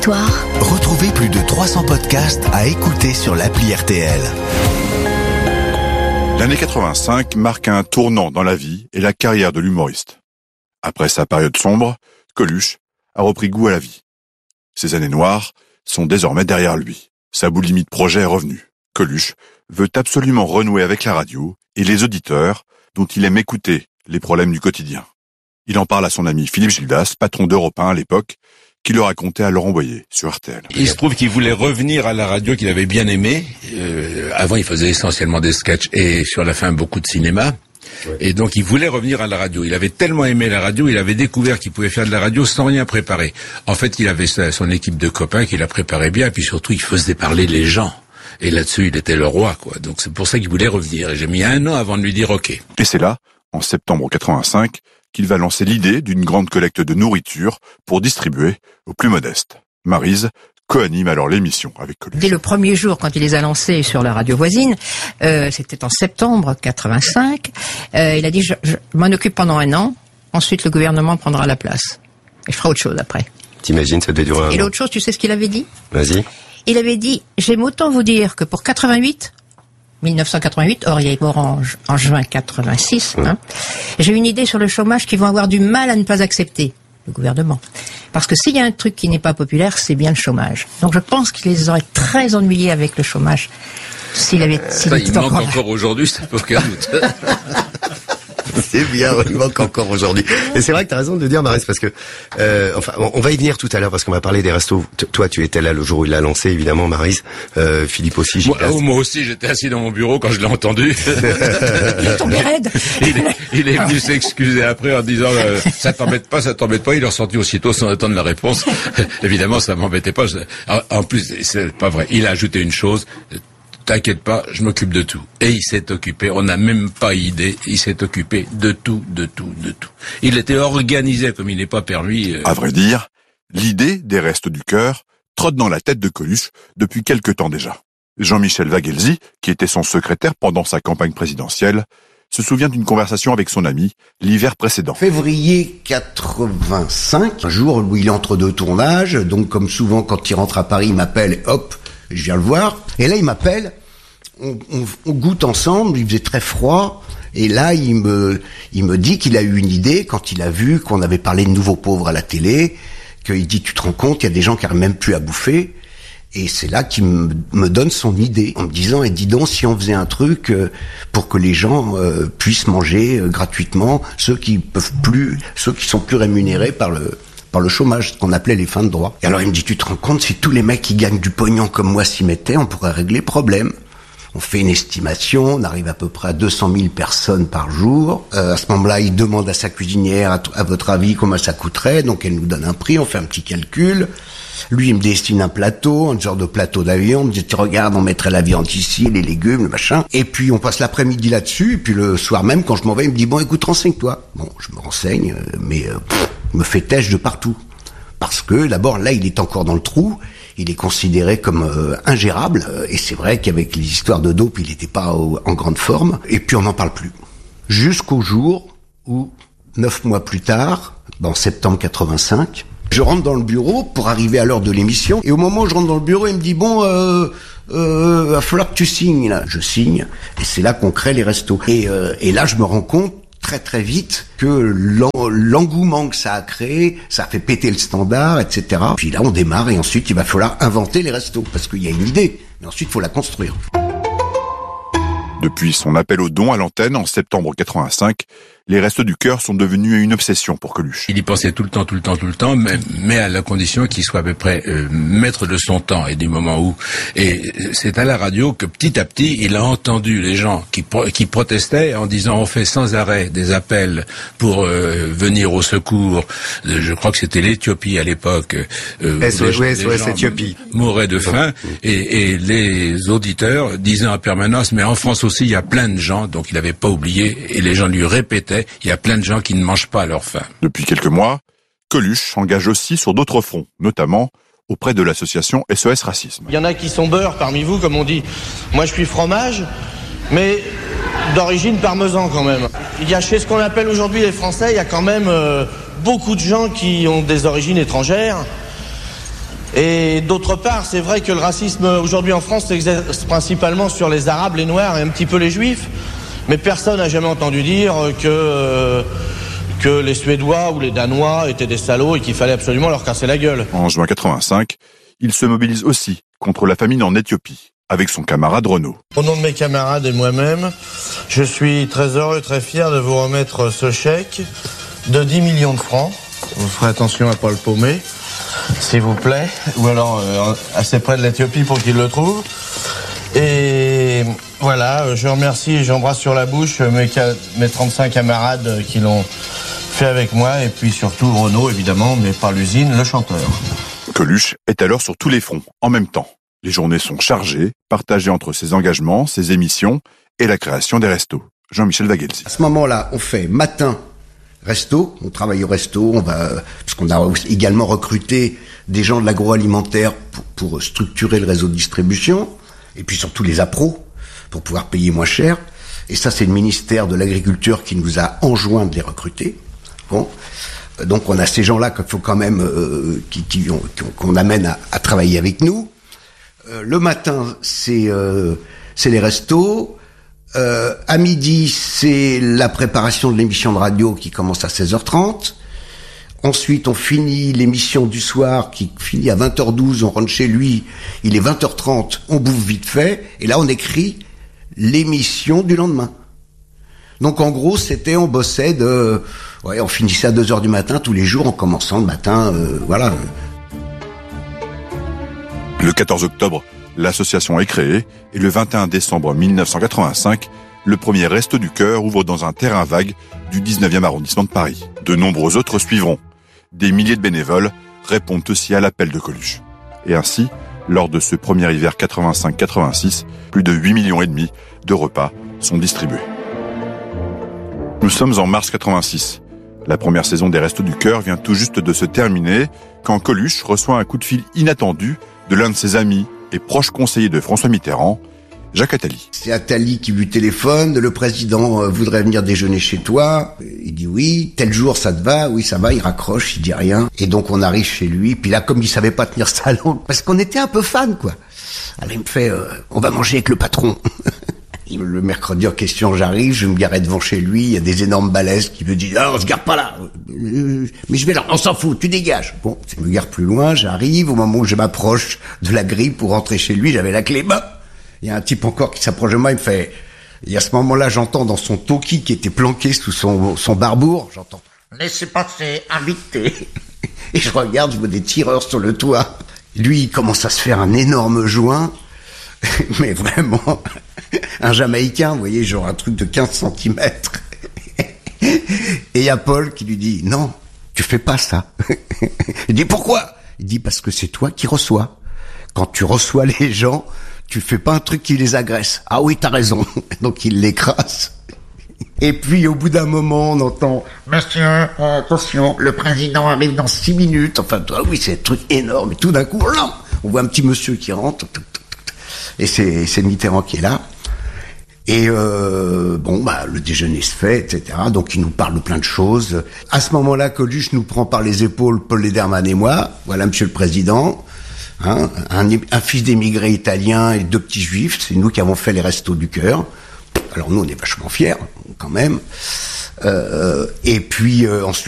histoires. Retrouvez plus de 300 podcasts à écouter sur l'appli RTL. L'année 85 marque un tournant dans la vie et la carrière de l'humoriste. Après sa période sombre, Coluche a repris goût à la vie. Ses années noires sont désormais derrière lui. Sa boulimie de projet est revenue. Coluche veut absolument renouer avec la radio et les auditeurs dont il aime écouter les problèmes du quotidien. Il en parle à son ami Philippe Gildas, patron d'Europe 1 à l'époque, qui le racontait à Laurent Boyer sur RTL. Il se trouve qu'il voulait revenir à la radio qu'il avait bien aimé. Avant, il faisait essentiellement des sketchs et sur la fin beaucoup de cinéma. Et donc, il voulait revenir à la radio. Il avait tellement aimé la radio, il avait découvert qu'il pouvait faire de la radio sans rien préparer. En fait, il avait son équipe de copains qui la préparait bien, et puis surtout, il faisait parler les gens. Et là-dessus, il était le roi, quoi. Donc, c'est pour ça qu'il voulait revenir. Et j'ai mis 1 an avant de lui dire OK. Et c'est là, en septembre 85, qu'il va lancer l'idée d'une grande collecte de nourriture pour distribuer aux plus modestes. Maryse co-anime alors l'émission avec Coluche. Dès le premier jour, quand il les a lancés sur la radio voisine, c'était en septembre 85, il a dit je m'en occupe pendant 1 an, ensuite le gouvernement prendra la place. Et je ferai autre chose après. T'imagines, ça devait durer 1 an. Et l'autre chose, tu sais ce qu'il avait dit ? Vas-y. Il avait dit, j'aime autant vous dire que pour 1988, or il y a eu Orange en juin 86, j'ai une idée sur le chômage qu'ils vont avoir du mal à ne pas accepter, le gouvernement. Parce que s'il y a un truc qui n'est pas populaire, c'est bien le chômage. Donc je pense qu'il les aurait très ennuyés avec le chômage. S'il manque encore aujourd'hui, ça peut aucun doute. C'est bien, il manque encore aujourd'hui. Et c'est vrai que t'as raison de le dire, Maryse, parce que, on va y venir tout à l'heure, parce qu'on va parler des restos. Toi, tu étais là le jour où il l'a lancé, évidemment, Maryse. Philippe aussi. Moi aussi, j'étais assis dans mon bureau quand je l'ai entendu. Il est tombé raide. Il est venu s'excuser après en disant, ça t'embête pas. Il est ressorti aussitôt sans attendre la réponse. Évidemment, ça m'embêtait pas. En plus, c'est pas vrai. Il a ajouté une chose. T'inquiète pas, je m'occupe de tout. Et il s'est occupé, on n'a même pas idée, il s'est occupé de tout. Il était organisé comme il n'est pas permis. À vrai dire, l'idée des Restos du Cœur trotte dans la tête de Coluche depuis quelque temps déjà. Jean-Michel Vaguelzi, qui était son secrétaire pendant sa campagne présidentielle, se souvient d'une conversation avec son ami l'hiver précédent. Février 85, un jour où il est entre 2 tournages, donc comme souvent quand il rentre à Paris, il m'appelle, hop, je viens le voir. Et là, il m'appelle, on goûte ensemble, il faisait très froid. Et là, il me dit qu'il a eu une idée quand il a vu qu'on avait parlé de Nouveaux Pauvres à la télé, qu'il dit, tu te rends compte, il y a des gens qui n'arrivent même plus à bouffer. Et c'est là qu'il me donne son idée, en me disant, et dis donc, si on faisait un truc pour que les gens puissent manger gratuitement, ceux qui sont plus rémunérés par le chômage, ce qu'on appelait les fins de droit. Et alors il me dit, tu te rends compte, si tous les mecs qui gagnent du pognon comme moi s'y mettaient, on pourrait régler le problème. On fait une estimation, on arrive à peu près à 200 000 personnes par jour. À ce moment-là, il demande à sa cuisinière, à votre avis, comment ça coûterait. Donc elle nous donne un prix, on fait un petit calcul. Lui, il me destine un plateau, un genre de plateau d'avion. Il me dit, tu regardes, on mettrait la viande ici, les légumes, le machin. Et puis on passe l'après-midi là-dessus. Et puis le soir même, quand je m'en vais, il me dit, bon, écoute, renseigne-toi. Bon, je me renseigne, mais me fait têche de partout. Parce que, d'abord, là, il est encore dans le trou. Il est considéré comme ingérable. Et c'est vrai qu'avec les histoires de dope, il n'était pas en grande forme. Et puis, on n'en parle plus. Jusqu'au jour où, 9 mois plus tard, en septembre 85, je rentre dans le bureau pour arriver à l'heure de l'émission. Et au moment où je rentre dans le bureau, il me dit, bon, va falloir que tu signes, là. Je signe. Et c'est là qu'on crée les restos. Et là, je me rends compte, très très vite, que l'engouement que ça a créé, ça a fait péter le standard, etc. Puis là, on démarre et ensuite, il va falloir inventer les restos. Parce qu'il y a une idée, mais ensuite, il faut la construire. Depuis son appel aux dons à l'antenne en septembre 85, les Restos du Cœur sont devenus une obsession pour Coluche. Il y pensait tout le temps, mais à la condition qu'il soit à peu près maître de son temps et du moment où. Et c'est à la radio que petit à petit, il a entendu les gens qui protestaient en disant on fait sans arrêt des appels pour venir au secours. Je crois que c'était l'Éthiopie à l'époque. SOS Éthiopie. Mouraient de faim et les auditeurs disaient en permanence mais en France aussi il y a plein de gens, donc il n'avait pas oublié et les gens lui répétaient il y a plein de gens qui ne mangent pas à leur faim. Depuis quelques mois, Coluche s'engage aussi sur d'autres fronts, notamment auprès de l'association SOS Racisme. Il y en a qui sont beurre parmi vous, comme on dit. Moi, je suis fromage, mais d'origine parmesan quand même. Il y a chez ce qu'on appelle aujourd'hui les Français, il y a quand même beaucoup de gens qui ont des origines étrangères. Et d'autre part, c'est vrai que le racisme aujourd'hui en France s'exerce principalement sur les Arabes, les Noirs et un petit peu les Juifs. Mais personne n'a jamais entendu dire que les Suédois ou les Danois étaient des salauds et qu'il fallait absolument leur casser la gueule. En juin 85, il se mobilise aussi contre la famine en Éthiopie, avec son camarade Renaud. Au nom de mes camarades et moi-même, je suis très heureux et très fier de vous remettre ce chèque de 10 millions de francs. Vous ferez attention à pas le paumer, s'il vous plaît, ou alors assez près de l'Éthiopie pour qu'il le trouve. Et voilà, je remercie et j'embrasse sur la bouche mes 35 camarades qui l'ont fait avec moi, et puis surtout Renaud évidemment, mais par l'usine, le chanteur. Coluche est alors sur tous les fronts, en même temps. Les journées sont chargées, partagées entre ses engagements, ses émissions et la création des restos. Jean-Michel Vaguelzi. À ce moment-là, on fait matin resto, on travaille au resto, parce qu'on a également recruté des gens de l'agroalimentaire pour structurer le réseau de distribution, et puis surtout les appros, pour pouvoir payer moins cher. Et ça, c'est le ministère de l'Agriculture qui nous a enjoint de les recruter. Bon. Donc on a ces gens-là qu'il faut quand même qu'on amène à travailler avec nous. Le matin, c'est les restos. À midi, c'est la préparation de l'émission de radio qui commence à 16h30. Ensuite, on finit l'émission du soir qui finit à 20h12. On rentre chez lui, il est 20h30. On bouffe vite fait. Et là, on écrit l'émission du lendemain. Donc en gros, on bossait on finissait à 2h du matin tous les jours en commençant le matin, voilà. Le 14 octobre, l'association est créée et le 21 décembre 1985, le premier Resto du Cœur ouvre dans un terrain vague du 19e arrondissement de Paris. De nombreux autres suivront. Des milliers de bénévoles répondent aussi à l'appel de Coluche. Et ainsi, lors de ce premier hiver 85-86, plus de 8,5 millions de repas sont distribués. Nous sommes en mars 86. La première saison des Restos du Cœur vient tout juste de se terminer quand Coluche reçoit un coup de fil inattendu de l'un de ses amis et proche conseiller de François Mitterrand, Jacques Attali. C'est Attali qui lui téléphone, le président voudrait venir déjeuner chez toi. Il dit oui, tel jour ça te va? Oui, ça va, il raccroche, il dit rien. Et donc on arrive chez lui, puis là comme il savait pas tenir sa langue, parce qu'on était un peu fans quoi. Alors il me fait, on va manger avec le patron. Le mercredi en question, j'arrive, je me garais devant chez lui, il y a des énormes balaises qui me disent « Ah, on se gare pas là, mais je vais là, on s'en fout, tu dégages !» Bon, je me gare plus loin, j'arrive, au moment où je m'approche de la grille pour rentrer chez lui, j'avais la clé, il y a un type encore qui s'approche de moi, il me fait... Et à ce moment-là, j'entends dans son toki qui était planqué sous son barbour, j'entends « Laissez passer, invité !» Et je regarde, je vois des tireurs sur le toit. Lui, il commence à se faire un énorme joint, mais vraiment... un Jamaïcain, vous voyez, genre un truc de 15 cm. Et il y a Paul qui lui dit, non, tu fais pas ça. Il dit, pourquoi? Il dit, parce que c'est toi qui reçois. Quand tu reçois les gens, tu fais pas un truc qui les agresse. Ah oui, t'as raison. Donc il l'écrase. Et puis au bout d'un moment, on entend, monsieur, attention, le président arrive dans 6 minutes. Enfin, oui, c'est un truc énorme. Et tout d'un coup, on voit un petit monsieur qui rentre. Et c'est Mitterrand qui est là. Et le déjeuner se fait, etc. Donc il nous parle de plein de choses. À ce moment-là, Coluche nous prend par les épaules, Paul Lederman et moi. Voilà, monsieur le président. Hein, un fils d'émigré italien et 2 petits juifs. C'est nous qui avons fait les Restos du Cœur. Alors nous, on est vachement fiers, quand même. Et puis ensuite,